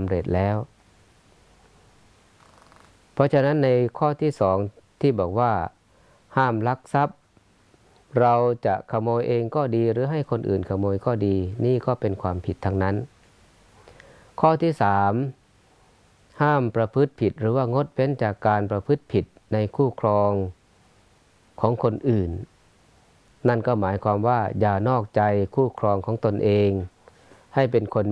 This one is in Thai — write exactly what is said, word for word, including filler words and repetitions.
ำเร็จแล้วเพราะฉะนั้นในข้อที่สองที่บอกว่าห้ามลักทรัพย์เราจะขโมยเองก็ดีหรือให้คนอื่นขโมยก็ดีนี่ก็เป็นความผิดทั้งนั้นข้อที่สามห้ามประพฤติผิดหรือว่างดเว้นจากการประพฤติผิดในคู่ครองของคนอื่นนั่นก็หมายความว่าอย่านอกใจคู่ครองของตนเองให้เป็นคน